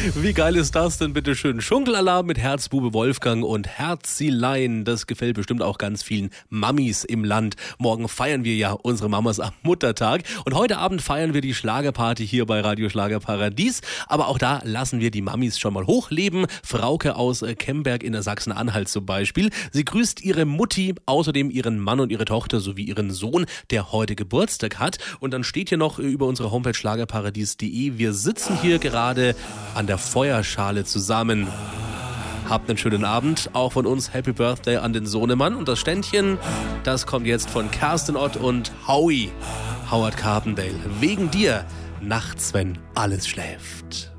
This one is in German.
Wie geil ist das denn, bitteschön? Schunkelalarm mit Herzbube Wolfgang und Herzilein. Das gefällt bestimmt auch ganz vielen Mammis im Land. Morgen feiern wir ja unsere Mamas am Muttertag. Und heute Abend feiern wir die Schlagerparty hier bei Radio Schlagerparadies. Aber auch da lassen wir die Mammis schon mal hochleben. Frauke aus Kemberg in der Sachsen-Anhalt zum Beispiel. Sie grüßt ihre Mutti, außerdem ihren Mann und ihre Tochter sowie ihren Sohn, der heute Geburtstag hat. Und dann steht hier noch über unsere Homepage schlagerparadies.de: Wir sitzen hier gerade an der Feuerschale zusammen. Habt einen schönen Abend. Auch von uns Happy Birthday an den Sohnemann. Und das Ständchen, das kommt jetzt von Kerstin Ott und Howie, Howard Carpendale. Wegen dir, nachts, wenn alles schläft.